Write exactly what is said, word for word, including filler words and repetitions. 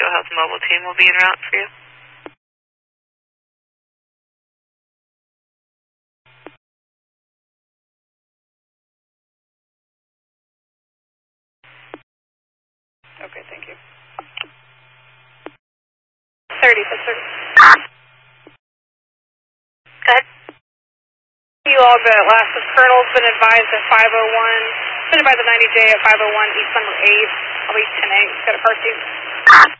Metro Health mobile team will be en route for you. Okay, thank you. thirty, that's thirty. Go ahead. You all, the last of Colonel's been advised at five oh one, been advised at ninety J at five oh one, East Summer eight. I'll be ten eight, got a car seat.